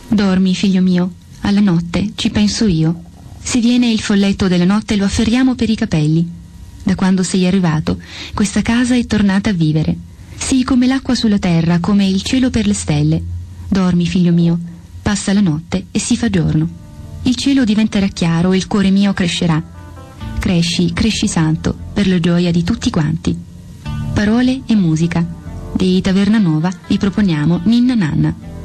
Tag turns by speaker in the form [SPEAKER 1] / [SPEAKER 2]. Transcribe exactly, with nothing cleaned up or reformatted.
[SPEAKER 1] Dormi, figlio mio, alla notte ci penso io. Se viene il folletto della notte lo afferriamo per i capelli. Da quando sei arrivato, questa casa è tornata a vivere. Sii come l'acqua sulla terra, come il cielo per le stelle. Dormi, figlio mio, passa la notte e si fa giorno. Il cielo diventerà chiaro e il cuore mio crescerà. Cresci, cresci santo, per la gioia di tutti quanti. Parole e musica. Di Taverna Nova vi proponiamo Ninna Nanna.